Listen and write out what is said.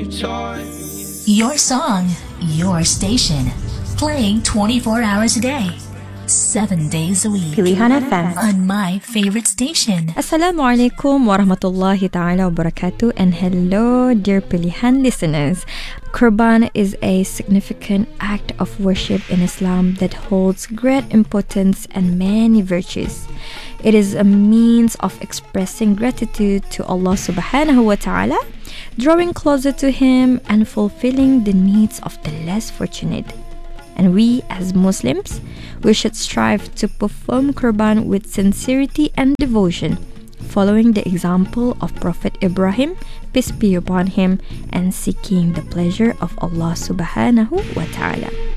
Your song, your station. Playing 24 hours a day, 7 days a week. Pilihan FM. On my favorite station. Assalamualaikum warahmatullahi ta'ala wabarakatuh, and hello dear Pilihan listeners. Qurban is a significant act of worship in Islam that holds great importance and many virtues. It is a means of expressing gratitude to Allah subhanahu wa ta'ala, drawing closer to Him and fulfilling the needs of the less fortunate. And we as Muslims, we should strive to perform Qurban with sincerity and devotion, following the example of Prophet Ibrahim, peace be upon him, and seeking the pleasure of Allah subhanahu wa ta'ala.